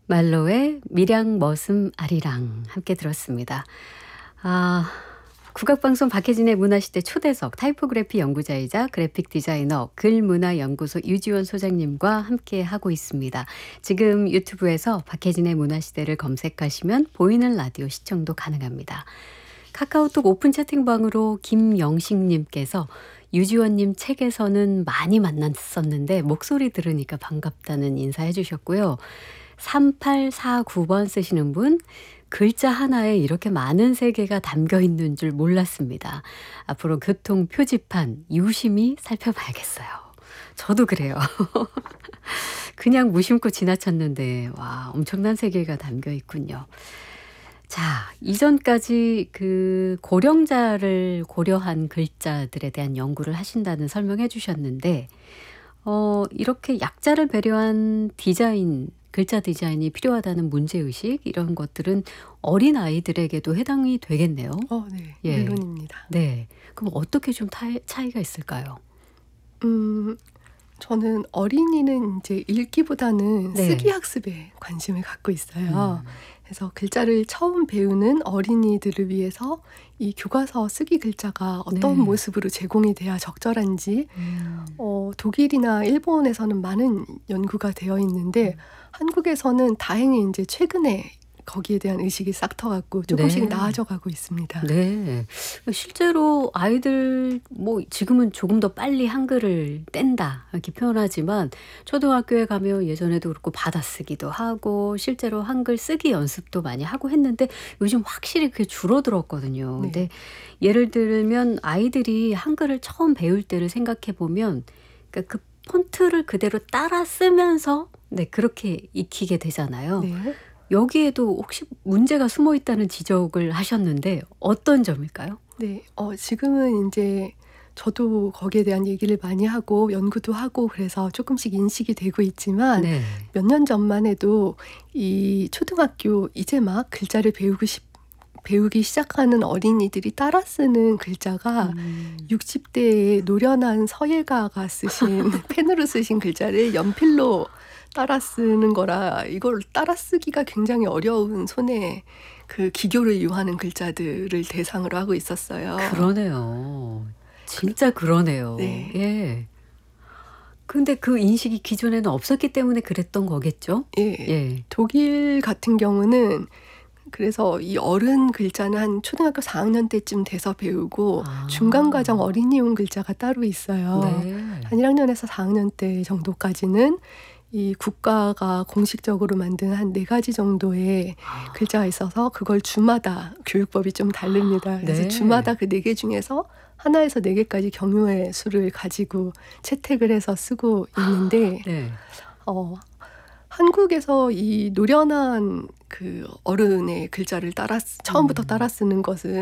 말로의 밀양 머슴 아리랑 함께 들었습니다. 아, 국악방송 박혜진의 문화시대 초대석 타이포그래피 연구자이자 그래픽 디자이너 글문화연구소 유지원 소장님과 함께 하고 있습니다. 지금 유튜브에서 박혜진의 문화시대를 검색하시면 보이는 라디오 시청도 가능합니다. 카카오톡 오픈 채팅방으로 김영식님께서 유지원님 책에서는 많이 만났었는데 목소리 들으니까 반갑다는 인사해 주셨고요. 3849번 쓰시는 분, 글자 하나에 이렇게 많은 세계가 담겨 있는 줄 몰랐습니다. 앞으로 교통 표지판 유심히 살펴봐야겠어요. 저도 그래요. 그냥 무심코 지나쳤는데 와, 엄청난 세계가 담겨 있군요. 자, 이전까지 그 고령자를 고려한 글자들에 대한 연구를 하신다는 설명해 주셨는데 이렇게 약자를 배려한 디자인, 글자 디자인이 필요하다는 문제의식 이런 것들은 어린아이들에게도 해당이 되겠네요. 네. 예. 물론입니다. 네. 그럼 어떻게 좀 차이가 있을까요? 저는 어린이는 이제 읽기보다는 네. 쓰기 학습에 관심을 갖고 있어요. 그래서 글자를 처음 배우는 어린이들을 위해서 이 교과서 쓰기 글자가 어떤 네. 모습으로 제공이 돼야 적절한지 독일이나 일본에서는 많은 연구가 되어 있는데 한국에서는 다행히 이제 최근에 거기에 대한 의식이 싹 터갖고 조금씩 네. 나아져가고 있습니다. 네. 실제로 아이들 뭐 지금은 조금 더 빨리 한글을 뗀다 이렇게 표현하지만 초등학교에 가면 예전에도 그렇고 받아쓰기도 하고 실제로 한글 쓰기 연습도 많이 하고 했는데 요즘 확실히 그게 줄어들었거든요. 네. 근데 예를 들면 아이들이 한글을 처음 배울 때를 생각해 보면 그러니까 그 폰트를 그대로 따라 쓰면서 네, 그렇게 익히게 되잖아요. 네. 여기에도 혹시 문제가 숨어 있다는 지적을 하셨는데 어떤 점일까요? 네. 지금은 이제 저도 거기에 대한 얘기를 많이 하고 연구도 하고 그래서 조금씩 인식이 되고 있지만 네. 몇 년 전만 해도 이 초등학교 이제 막 글자를 배우기 시작하는 어린이들이 따라 쓰는 글자가 60대의 노련한 서예가가 쓰신 펜으로 쓰신 글자를 연필로 따라 쓰는 거라 이걸 따라 쓰기가 굉장히 어려운 손에 그 기교를 요하는 글자들을 대상으로 하고 있었어요. 그러네요. 진짜 그러네요. 네. 예. 근데 그 인식이 기존에는 없었기 때문에 그랬던 거겠죠? 예. 예. 독일 같은 경우는 그래서 이 어른 글자는 한 초등학교 4학년 때쯤 돼서 배우고 아. 중간과정 어린이용 글자가 따로 있어요. 네. 한 1학년에서 4학년 때 정도까지는 이 국가가 공식적으로 만든 한 4가지 정도의 글자가 있어서 그걸 주마다 교육법이 좀 다릅니다. 그래서 네. 주마다 그 4개 중에서 하나에서 4개까지 경우의 수를 가지고 채택을 해서 쓰고 있는데 네. 한국에서 이 노련한 그 어른의 글자를 처음부터 따라 쓰는 것은